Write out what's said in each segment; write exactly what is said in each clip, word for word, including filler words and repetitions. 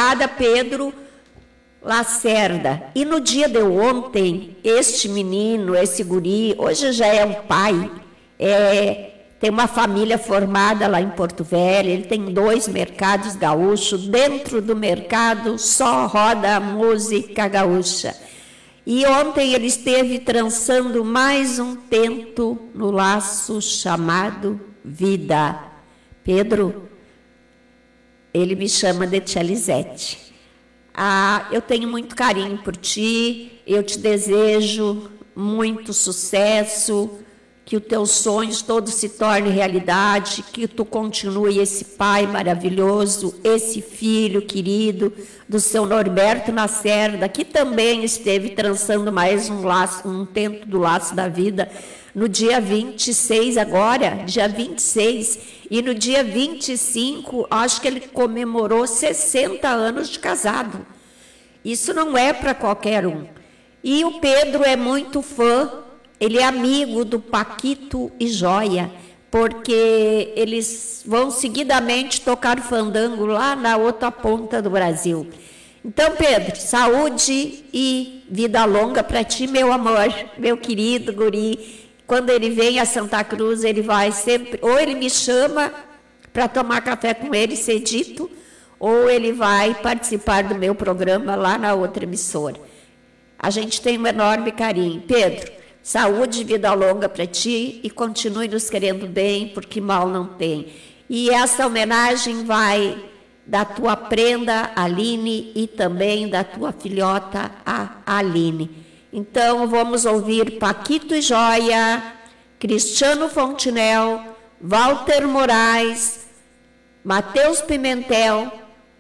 chamada Pedro Lacerda. E no dia de ontem, este menino, esse guri, hoje já é um pai, é, tem uma família formada lá em Porto Velho, ele tem dois mercados gaúchos, dentro do mercado só roda a música gaúcha. E ontem ele esteve trançando mais um tento no laço chamado vida. Pedro, ele me chama de Tia Lisete. Ah, eu tenho muito carinho por ti, eu te desejo muito sucesso, que os teus sonhos todos se tornem realidade, que tu continue esse pai maravilhoso, esse filho querido do seu Norberto Lacerda, que também esteve trançando mais um laço, um tento do laço da vida, no dia vinte e seis agora, dia vinte e seis, e no dia vinte e cinco, acho que ele comemorou sessenta anos de casado. Isso não é para qualquer um. E o Pedro é muito fã, ele é amigo do Paquito e Joia, porque eles vão seguidamente tocar fandango lá na outra ponta do Brasil. Então, Pedro, saúde e vida longa para ti, meu amor, meu querido guri. Quando ele vem a Santa Cruz, ele vai sempre, ou ele me chama para tomar café com ele cedito, ou ele vai participar do meu programa lá na outra emissora. A gente tem um enorme carinho. Pedro, saúde e vida longa para ti e continue nos querendo bem, porque mal não tem. E essa homenagem vai da tua prenda, Aline, e também da tua filhota, a Aline. Então, vamos ouvir Paquito e Joia, Cristiano Fontinel, Walter Moraes, Matheus Pimentel.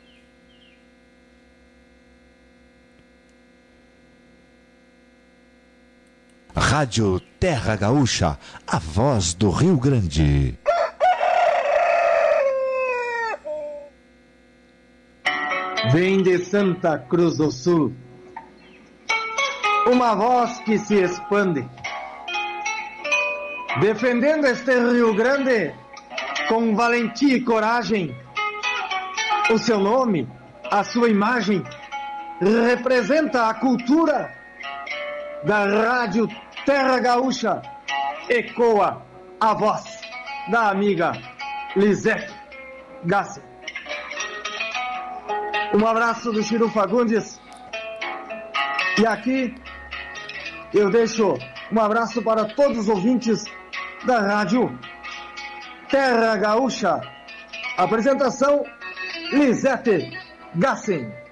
Rádio Terra Gaúcha, a voz do Rio Grande. Vem de Santa Cruz do Sul uma voz que se expande, defendendo este Rio Grande com valentia e coragem. O seu nome, a sua imagem, representa a cultura da Rádio Terra Gaúcha. Ecoa a voz da amiga Lisete Gassi. Um abraço do Chiru Fagundes. E aqui eu deixo um abraço para todos os ouvintes da Rádio Terra Gaúcha. Apresentação, Lisete Gassen.